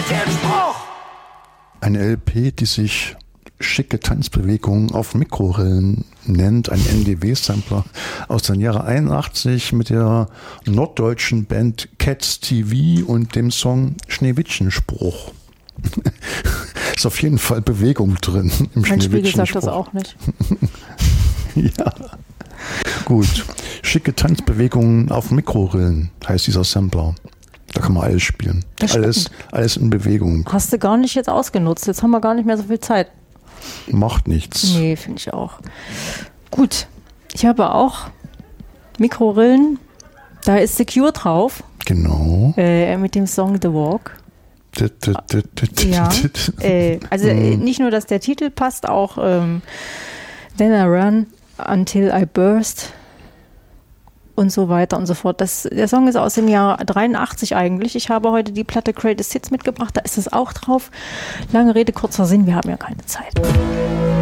Eine LP, die sich schicke Tanzbewegungen auf Mikrorillen nennt, ein NDW-Sampler aus den Jahren 81 mit der norddeutschen Band Cats TV und dem Song Schneewittchenspruch. Ist auf jeden Fall Bewegung drin im Mein Spiegel Schneewittchenspruch. sagt das auch nicht. Ja, gut. Schicke Tanzbewegungen auf Mikrorillen heißt dieser Sampler. Da kann man alles spielen. Alles in Bewegung. Hast du gar nicht jetzt ausgenutzt. Jetzt haben wir gar nicht mehr so viel Zeit. Macht nichts. Nee, finde ich auch. Gut. Ich habe auch Mikrorillen. Da ist Secure drauf. Genau. Mit dem Song The Walk. Ja. Also nicht nur, dass der Titel passt, auch Then I Run Until I Burst und so weiter und so fort. Der Song ist aus dem Jahr 83 eigentlich. Ich habe heute die Platte Greatest Hits mitgebracht, da ist es auch drauf. Lange Rede, kurzer Sinn, wir haben ja keine Zeit.